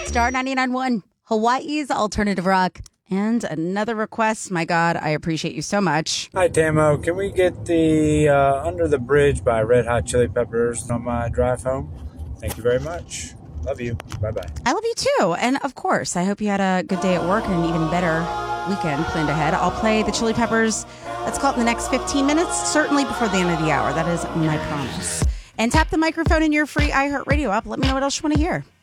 Star 99.1, Hawaii's alternative rock. And another request. My God, I appreciate you so much. Hi, Tamo. Can we get the Under the Bridge by Red Hot Chili Peppers on my drive home? Thank you very much. Love you. Bye-bye. I love you too. And of course, I hope you had a good day at work and an even better weekend planned ahead. I'll play the Chili Peppers. Let's call it in the next 15 minutes, certainly before the end of the hour. That is my promise. And tap the microphone in your free iHeartRadio app. Let me know what else you want to hear.